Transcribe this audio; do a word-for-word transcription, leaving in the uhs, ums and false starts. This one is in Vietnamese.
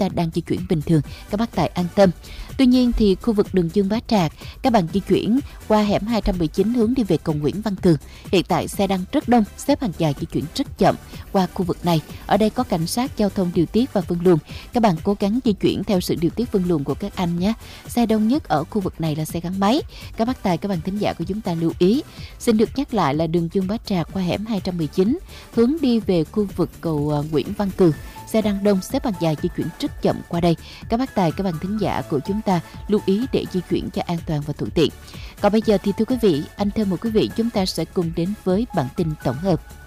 ta đang di chuyển bình thường, các bác tài an tâm. Tuy nhiên thì khu vực đường Dương Bá Trạc, các bạn di chuyển qua hẻm hai trăm mười chín hướng đi về cầu Nguyễn Văn Cừ. Hiện tại xe đang rất đông, xếp hàng dài di chuyển rất chậm qua khu vực này. Ở đây có cảnh sát giao thông điều tiết và phân luồng. Các bạn cố gắng di chuyển theo sự điều tiết phân luồng của các anh nhé. Xe đông nhất ở khu vực này là xe gắn máy. Các bác tài, các bạn thính giả của chúng ta lưu ý. Xin được nhắc lại là đường Dương Bá Trạc qua hẻm hai trăm mười chín hướng đi về khu vực cầu Nguyễn Văn Cừ. Xe đang đông, xếp hàng dài di chuyển rất chậm qua đây. Các bác tài, các bạn thính giả của chúng ta lưu ý để di chuyển cho an toàn và thuận tiện. Còn bây giờ thì thưa quý vị, anh thưa mời quý vị chúng ta sẽ cùng đến với bản tin tổng hợp.